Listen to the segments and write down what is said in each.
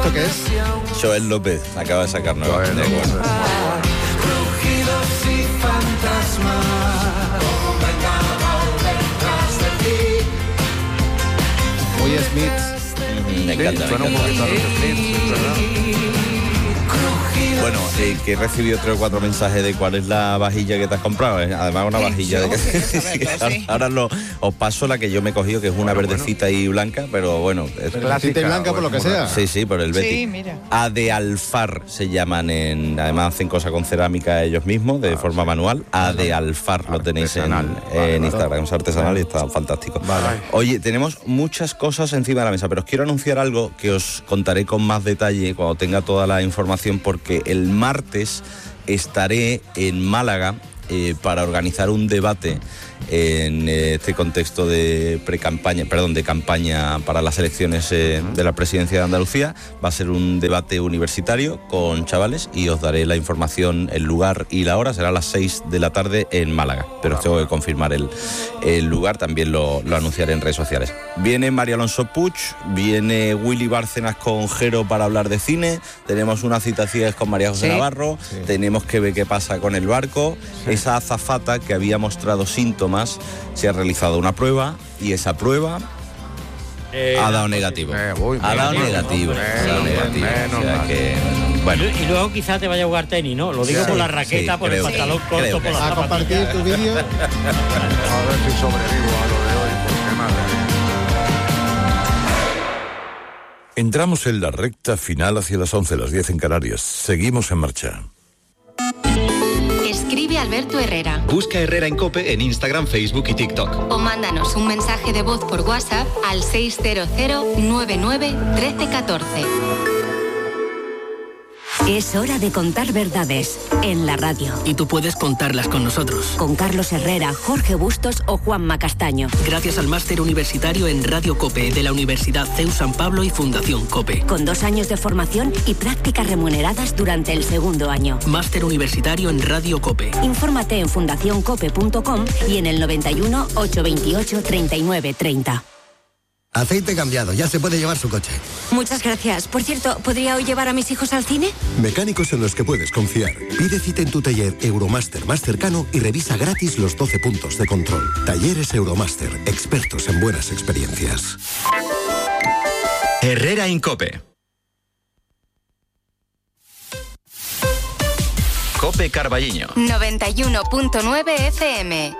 ¿Esto qué es? Joel López acaba de sacar nueva. Bueno, Bueno. Rugidos y fantasmas. Muy Smith. Me encanta, suena un poquito a los Smiths, ¿verdad? Bueno, que he recibido 3 o 4 mensajes de cuál es la vajilla que te has comprado. Además, una vajilla de que ahora os paso la que yo me he cogido, que es una verdecita y blanca, pero bueno. Es Verdecita y blanca por lo que sea. Sí, por el Betis. Sí, mira. Adealfar se llaman además hacen cosas con cerámica ellos mismos, de forma manual. Adealfar lo tenéis en Instagram, es artesanal y está fantástico. Vale. Oye, tenemos muchas cosas encima de la mesa, pero os quiero anunciar algo que os contaré con más detalle cuando tenga toda la información, porque el martes estaré en Málaga para organizar un debate en este contexto de campaña para las elecciones de la presidencia de Andalucía. Va a ser un debate universitario con chavales y os daré la información, el lugar y la hora. Será a las 6 de la tarde en Málaga, pero os tengo que confirmar el lugar, también lo anunciaré en redes sociales. Viene María Alonso Puig, viene Willy Bárcenas con Jero para hablar de cine, tenemos unas citaciones con María José Navarro, tenemos que ver qué pasa con el barco. Esa azafata que había mostrado síntomas se ha realizado una prueba y esa prueba ha dado negativo. Ha dado negativo. O sea que, bueno. Y luego quizás te vaya a jugar tenis, ¿no? Lo digo por la raqueta, por el pantalón corto, por la A compartir tu vídeo. A ver si sobrevivo a lo de hoy, porque madre mía. Entramos en la recta final hacia las 11, las 10 en Canarias. Seguimos en marcha. Escribe Alberto Herrera. Busca Herrera en COPE en Instagram, Facebook y TikTok. O mándanos un mensaje de voz por WhatsApp al 600 99 1314. Es hora de contar verdades en la radio. Y tú puedes contarlas con nosotros. Con Carlos Herrera, Jorge Bustos o Juanma Castaño. Gracias al máster universitario en Radio COPE de la Universidad CEU San Pablo y Fundación COPE. Con 2 años de formación y prácticas remuneradas durante el segundo año. Máster universitario en Radio COPE. Infórmate en fundacioncope.com y en el 91 828 39 30. Aceite cambiado, ya se puede llevar su coche. Muchas gracias. Por cierto, ¿podría hoy llevar a mis hijos al cine? Mecánicos en los que puedes confiar. Pide cita en tu taller Euromaster más cercano y revisa gratis los 12 puntos de control. Talleres Euromaster, expertos en buenas experiencias. Herrera en COPE. COPE Carballiño. 91.9 FM.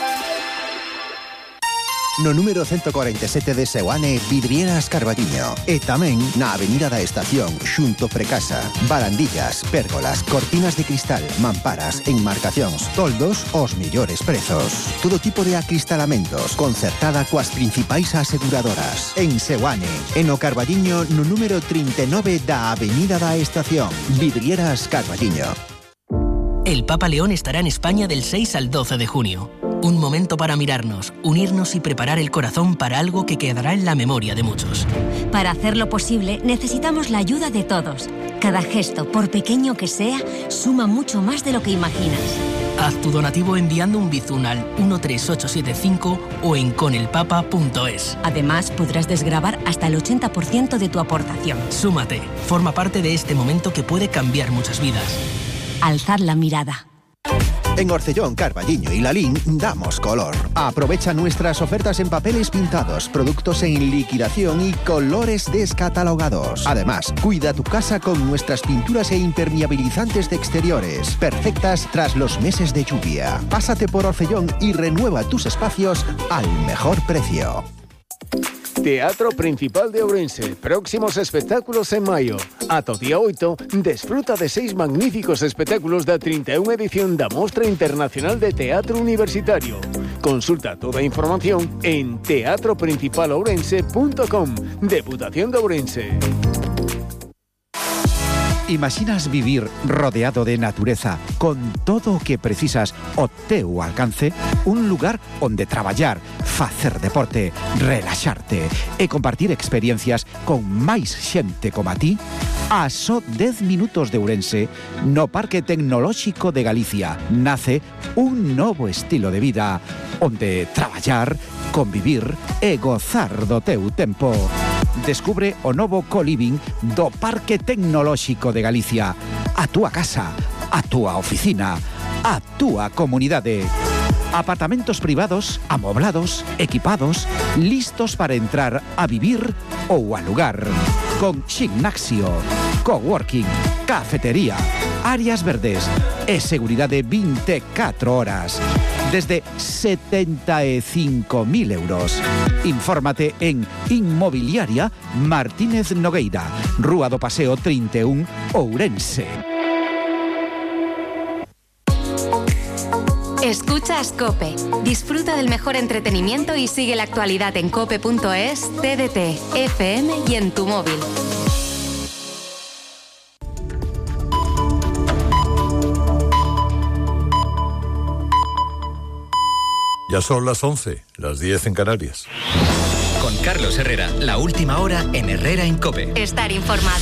No número 147 de Seoane, Vidrieras Carballiño. E tamén na Avenida da Estación, xunto Precasa. Barandillas, pérgolas, cortinas de cristal, mamparas, enmarcacións, toldos, os mellores prezos. Todo tipo de acristalamentos, concertada coas principais aseguradoras. En Seoane, en o Carballiño, no número 39 da Avenida da Estación. Vidrieras Carballiño. El Papa León estará en España del 6 al 12 de junio. Un momento para mirarnos, unirnos y preparar el corazón para algo que quedará en la memoria de muchos. Para hacerlo posible, necesitamos la ayuda de todos. Cada gesto, por pequeño que sea, suma mucho más de lo que imaginas. Haz tu donativo enviando un bizun al 13875 o en conelpapa.es. Además, podrás desgravar hasta el 80% de tu aportación. Súmate, forma parte de este momento que puede cambiar muchas vidas. Alzad la mirada. En Orcellón, Carballiño y Lalín damos color. Aprovecha nuestras ofertas en papeles pintados, productos en liquidación y colores descatalogados. Además, cuida tu casa con nuestras pinturas e impermeabilizantes de exteriores, perfectas tras los meses de lluvia. Pásate por Orcellón y renueva tus espacios al mejor precio. Teatro Principal de Ourense. Próximos espectáculos en maio. Ata o día 8, desfruta de 6 magníficos espectáculos da 31 edición da Mostra Internacional de Teatro Universitario. Consulta toda a información en teatroprincipalourense.com. Deputación de Ourense. Imaginas vivir rodeado de natureza con todo o que precisas ao teu alcance? Un lugar onde traballar, facer deporte, relaxarte e compartir experiencias con máis xente como a ti? A só 10 minutos de Ourense, no Parque Tecnolóxico de Galicia, nace un novo estilo de vida onde traballar, convivir e gozar do teu tempo. descubre o novo co-living do Parque Tecnolóxico de Galicia. A túa casa, a túa oficina, a túa comunidade. Apartamentos privados, amoblados, equipados, listos para entrar a vivir ou alugar. Con gimnasio, coworking, cafetería, áreas verdes e seguridade 24 horas. Desde 75.000 euros. Infórmate en Inmobiliaria Martínez Nogueira, Rúa do Paseo 31, Ourense. Escuchas COPE. Disfruta del mejor entretenimiento y sigue la actualidad en cope.es, TDT, FM y en tu móvil. Ya son las 11, las 10 en Canarias. Con Carlos Herrera, la última hora en Herrera en COPE. Estar informado.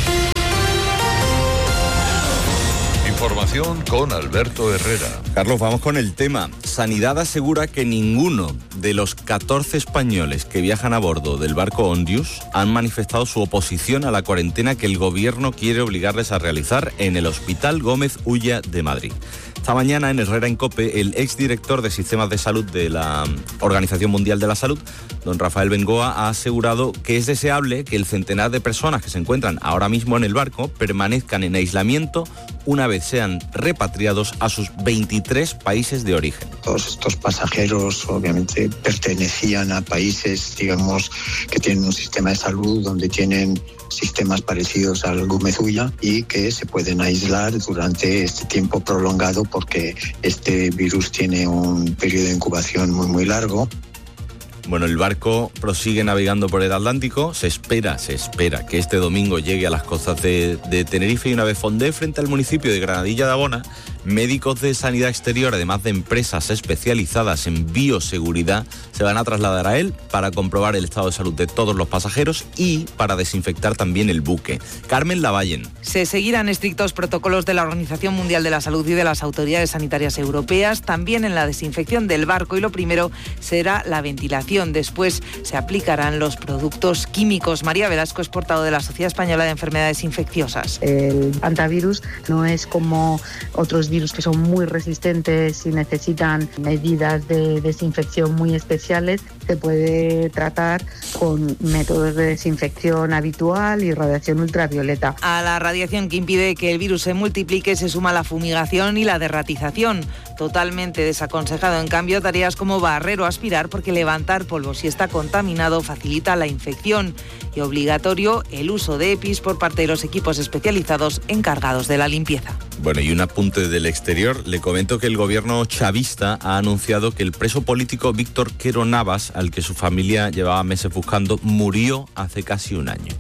Información con Alberto Herrera. Carlos, vamos con el tema. Sanidad asegura que ninguno de los 14 españoles que viajan a bordo del barco Ondius han manifestado su oposición a la cuarentena que el gobierno quiere obligarles a realizar en el Hospital Gómez Ulla de Madrid. Esta mañana en Herrera en COPE, el exdirector de Sistemas de Salud de la Organización Mundial de la Salud, don Rafael Bengoa, ha asegurado que es deseable que el centenar de personas que se encuentran ahora mismo en el barco permanezcan en aislamiento una vez sean repatriados a sus 23 países de origen. Todos estos pasajeros obviamente pertenecían a países, digamos, que tienen un sistema de salud donde tienen sistemas parecidos al Gómez Ulla y que se pueden aislar durante este tiempo prolongado porque este virus tiene un periodo de incubación muy largo. Bueno, el barco prosigue navegando por el Atlántico. Se espera que este domingo llegue a las costas de Tenerife y una vez fondee frente al municipio de Granadilla de Abona, médicos de sanidad exterior, además de empresas especializadas en bioseguridad, se van a trasladar a él para comprobar el estado de salud de todos los pasajeros y para desinfectar también el buque. Carmen Lavallen. Se seguirán estrictos protocolos de la Organización Mundial de la Salud y de las autoridades sanitarias europeas, también en la desinfección del barco, y lo primero será la ventilación. Después se aplicarán los productos químicos. María Velasco es portavoz de la Sociedad Española de Enfermedades Infecciosas. El antivirus no es como otros virus que son muy resistentes y necesitan medidas de desinfección muy especiales. Se puede tratar con métodos de desinfección habitual y radiación ultravioleta. A la radiación que impide que el virus se multiplique se suma la fumigación y la derratización. Totalmente desaconsejado, en cambio, tareas como barrer o aspirar, porque levantar polvo si está contaminado facilita la infección, y obligatorio el uso de EPIs por parte de los equipos especializados encargados de la limpieza. Bueno, y un apunte del exterior. Le comento que el gobierno chavista ha anunciado que el preso político Víctor Quero Navas, al que su familia llevaba meses buscando, murió hace casi un año.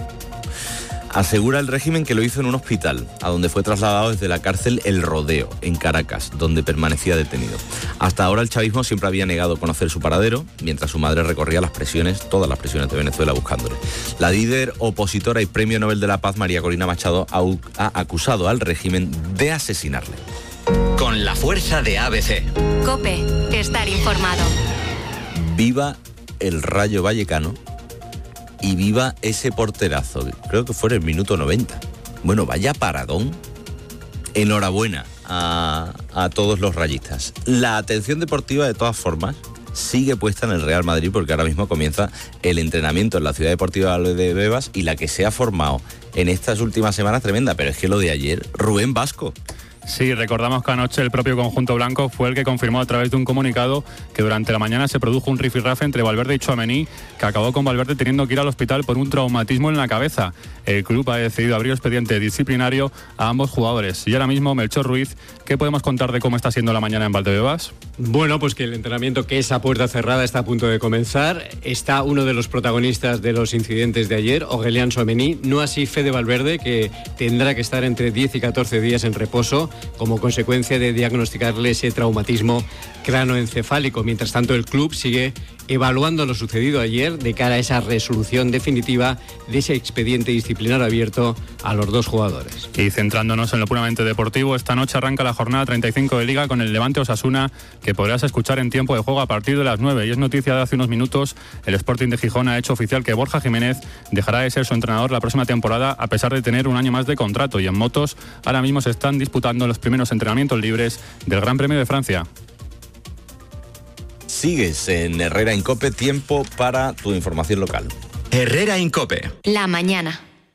Asegura el régimen que lo hizo en un hospital, a donde fue trasladado desde la cárcel El Rodeo, en Caracas, donde permanecía detenido. Hasta ahora el chavismo siempre había negado conocer su paradero, mientras su madre recorría todas las prisiones de Venezuela buscándole. La líder opositora y Premio Nobel de la Paz, María Corina Machado, ha acusado al régimen de asesinarle. Con la fuerza de ABC. COPE, estar informado. Viva el Rayo Vallecano. Y viva ese porterazo, creo que fue en el minuto 90. Bueno, vaya paradón. Enhorabuena a todos los rayistas. La atención deportiva, de todas formas, sigue puesta en el Real Madrid, porque ahora mismo comienza el entrenamiento en la Ciudad Deportiva de Bebas, y la que se ha formado en estas últimas semanas tremenda. Pero es que lo de ayer, Rubén Vasco. Sí, recordamos que anoche el propio conjunto blanco fue el que confirmó a través de un comunicado que durante la mañana se produjo un rifirrafe entre Valverde y Tchouaméni, que acabó con Valverde teniendo que ir al hospital por un traumatismo en la cabeza. El club ha decidido abrir expediente disciplinario a ambos jugadores. Y ahora mismo, Melchor Ruiz, ¿qué podemos contar de cómo está siendo la mañana en Valdebebas? Bueno, pues que el entrenamiento, que es a puerta cerrada, está a punto de comenzar. Está uno de los protagonistas de los incidentes de ayer, Aurélien Tchouaméni, no así Fede Valverde, que tendrá que estar entre 10 y 14 días en reposo como consecuencia de diagnosticarle ese traumatismo cranoencefálico. Mientras tanto, el club sigue evaluando lo sucedido ayer de cara a esa resolución definitiva de ese expediente disciplinar abierto a los dos jugadores. Y centrándonos en lo puramente deportivo, esta noche arranca la jornada 35 de Liga con el Levante Osasuna, que podrás escuchar en tiempo de juego a partir de las 9. Y es noticia de hace unos minutos, el Sporting de Gijón ha hecho oficial que Borja Jiménez dejará de ser su entrenador la próxima temporada, a pesar de tener un año más de contrato. Y en motos, ahora mismo se están disputando los primeros entrenamientos libres del Gran Premio de Francia. Sigues en Herrera en COPE, tiempo para tu información local. Herrera en COPE. La mañana.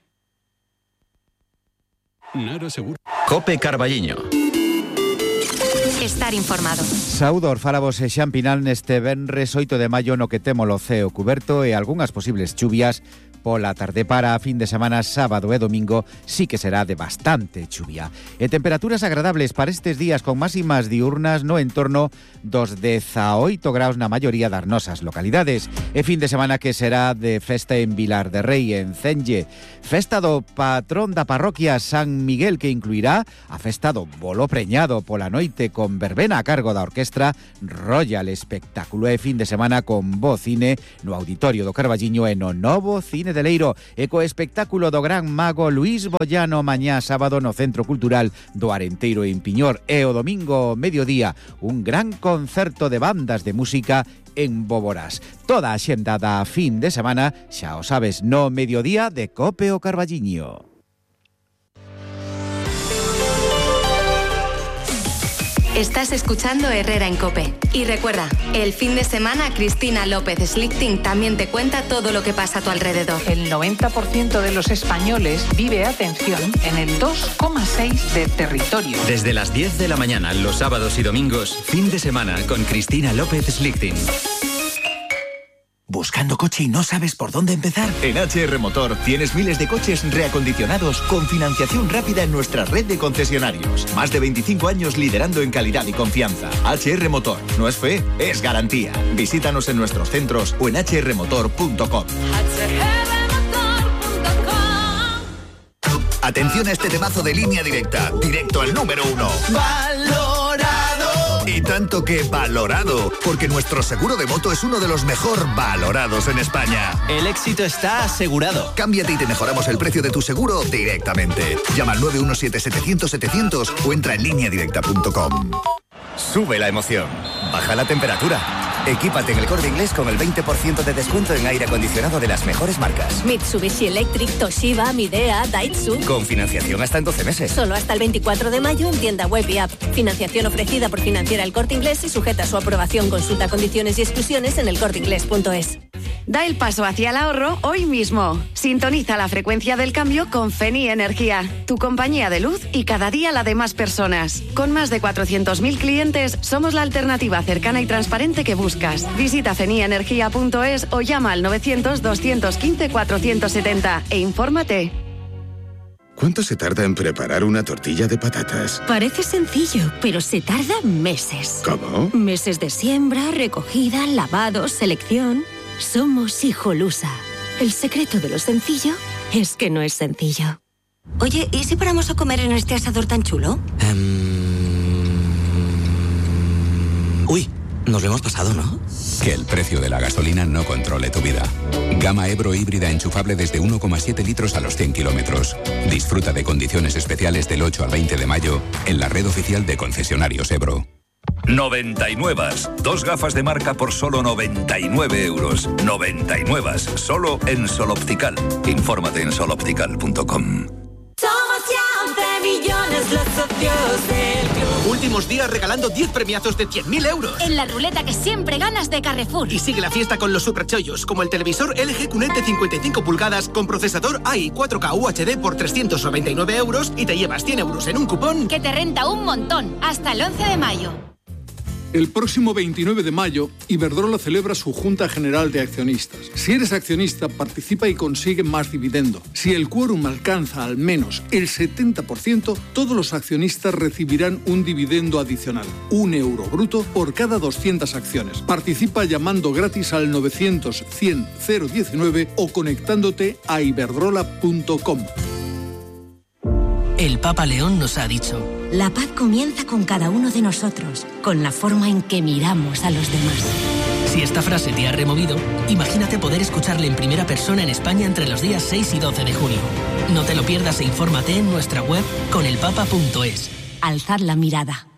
Nada seguro. COPE Carballiño. Estar informado. Saúdo orfárabos e Xampinal neste venres 8 de maio no que temos o ceo cuberto e algunhas posibles chuvias pola tarde. Para a fin de semana, sábado e domingo, sí que será de bastante chuvia. E temperaturas agradables para estes días con máximas diurnas no entorno dos 18 graus na maioría das nosas localidades. E fin de semana que será de festa en Vilar de Rei, en Cenlle. Festa do patrón da parroquia San Miguel, que incluirá a festa do bolo preñado pola noite con verbena a cargo da orquestra Royal Espectáculo. E fin de semana con bo cine no Auditorio do Carballiño e no novo Cine de Leiro e co espectáculo do gran mago Luis Bollano mañá sábado no Centro Cultural do Arenteiro en Piñor, e o domingo mediodía un gran concerto de bandas de música en Boborás. Toda a xenda da fin de semana, xa o sabes, no mediodía de COPE o Carballiño. Estás escuchando Herrera en COPE. Y recuerda, el fin de semana Cristina López Slichting también te cuenta todo lo que pasa a tu alrededor. El 90% de los españoles vive, atención, en el 2,6% de territorio. Desde las 10 de la mañana, los sábados y domingos, fin de semana con Cristina López Slichting. ¿Buscando coche y no sabes por dónde empezar? En HR Motor tienes miles de coches reacondicionados con financiación rápida en nuestra red de concesionarios. Más de 25 años liderando en calidad y confianza. HR Motor. No es fe, es garantía. Visítanos en nuestros centros o en hrmotor.com. Atención a este temazo de Línea Directa. Directo al número 1. Y tanto que valorado, porque nuestro seguro de moto es uno de los mejor valorados en España. El éxito está asegurado. Cámbiate y te mejoramos el precio de tu seguro directamente. Llama al 917-700-700 o entra en lineadirecta.com. Sube la emoción, baja la temperatura. Equípate en El Corte Inglés con el 20% de descuento en aire acondicionado de las mejores marcas. Mitsubishi Electric, Toshiba, Midea, Daihatsu. Con financiación hasta en 12 meses. Solo hasta el 24 de mayo en tienda web y app. Financiación ofrecida por Financiera El Corte Inglés y sujeta a su aprobación. Consulta condiciones y exclusiones en elcorteinglés.es. Da el paso hacia el ahorro hoy mismo. Sintoniza la frecuencia del cambio con Feni Energía, tu compañía de luz y cada día la de más personas. Con más de 400.000 clientes, somos la alternativa cercana y transparente que buscas. Visita fenienergia.es o llama al 900-215-470 e infórmate. ¿Cuánto se tarda en preparar una tortilla de patatas? Parece sencillo, pero se tarda meses. ¿Cómo? Meses de siembra, recogida, lavado, selección. Somos Hijolusa. El secreto de lo sencillo es que no es sencillo. Oye, ¿y si paramos a comer en este asador tan chulo? Uy, nos lo hemos pasado, ¿no? Que el precio de la gasolina no controle tu vida. Gama Ebro híbrida enchufable desde 1,7 litros a los 100 kilómetros. Disfruta de condiciones especiales del 8 al 20 de mayo en la red oficial de concesionarios Ebro. 99. Dos gafas de marca por solo 99 euros. 99. Solo en Sol Optical. Infórmate en soloptical.com. Somos ya 11 millones los socios del club. Últimos días regalando 10 premiazos de 100.000 euros. En la ruleta que siempre ganas de Carrefour. Y sigue la fiesta con los superchollos, como el televisor LG QLED de 55 pulgadas con procesador AI 4K UHD por 399 euros y te llevas 100 euros en un cupón que te renta un montón. Hasta el 11 de mayo. El próximo 29 de mayo, Iberdrola celebra su Junta General de Accionistas. Si eres accionista, participa y consigue más dividendo. Si el quórum alcanza al menos el 70%, todos los accionistas recibirán un dividendo adicional, €1 bruto por cada 200 acciones. Participa llamando gratis al 900-100-019 o conectándote a iberdrola.com. El Papa León nos ha dicho: la paz comienza con cada uno de nosotros, con la forma en que miramos a los demás. Si esta frase te ha removido, imagínate poder escucharle en primera persona en España entre los días 6 y 12 de junio. No te lo pierdas e infórmate en nuestra web conelpapa.es. Alzad la mirada.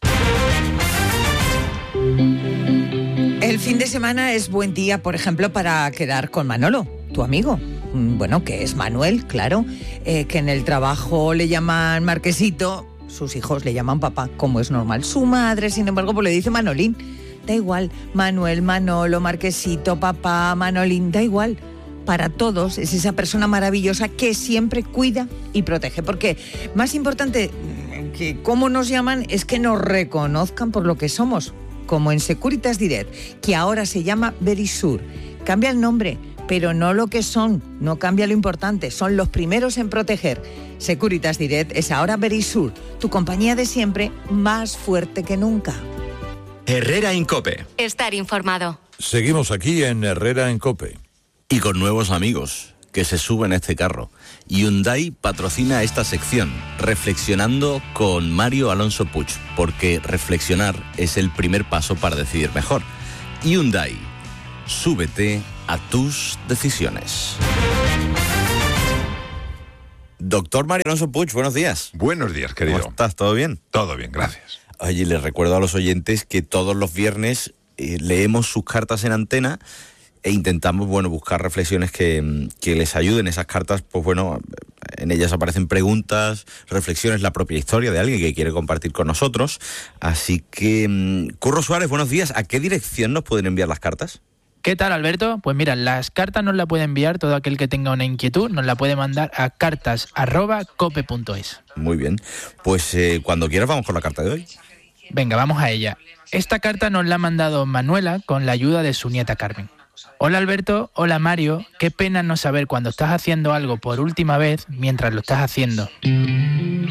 El fin de semana es buen día, por ejemplo, para quedar con Manolo, tu amigo. Bueno, que es Manuel, claro, que en el trabajo le llaman Marquesito, sus hijos le llaman papá, como es normal. Su madre, sin embargo, pues le dice Manolín. Da igual, Manuel, Manolo, Marquesito, papá, Manolín, da igual. Para todos es esa persona maravillosa que siempre cuida y protege. Porque más importante que cómo nos llaman es que nos reconozcan por lo que somos. Como en Securitas Direct, que ahora se llama Verisur. Cambia el nombre, pero no lo que son, no cambia lo importante, son los primeros en proteger. Securitas Direct es ahora Verisur, tu compañía de siempre, más fuerte que nunca. Herrera en COPE. Estar informado. Seguimos aquí en Herrera en COPE. Y con nuevos amigos que se suben a este carro. Hyundai patrocina esta sección, Reflexionando con Mario Alonso Puig, porque reflexionar es el primer paso para decidir mejor. Hyundai, súbete a tus decisiones. Doctor Mario Alonso Puig, buenos días. Buenos días, querido. ¿Cómo estás? ¿Todo bien? Todo bien, gracias. Oye, les recuerdo a los oyentes que todos los viernes leemos sus cartas en antena e intentamos, buscar reflexiones que les ayuden. Esas cartas, en ellas aparecen preguntas, reflexiones, la propia historia de alguien que quiere compartir con nosotros. Así que, Curro Suárez, buenos días. ¿A qué dirección nos pueden enviar las cartas? ¿Qué tal, Alberto? Pues mira, las cartas nos las puede enviar todo aquel que tenga una inquietud, nos la puede mandar a cartas@cope.es. Muy bien. Pues cuando quieras vamos con la carta de hoy. Venga, vamos a ella. Esta carta nos la ha mandado Manuela con la ayuda de su nieta Carmen. Hola Alberto, hola Mario, qué pena no saber cuando estás haciendo algo por última vez mientras lo estás haciendo.